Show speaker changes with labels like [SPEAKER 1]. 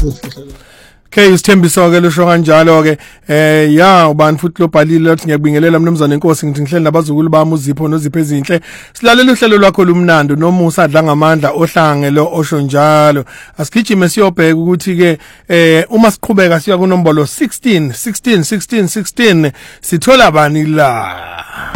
[SPEAKER 1] Okay, usithembiso ke lusho kanjalo ke ya ubani futhi lobhalile ukuthi ngiyabingelela mnumzane inkosi ngithi ngihleli nabazukulu bami uZipho noZipho ezinhle silalela uhlelo lwakho lumnando nomusa adla ngamandla ohlange lo osho njalo asigijime siyobheka ukuthi ke uma siqhubeka siya kunombolo 16 sithola bani la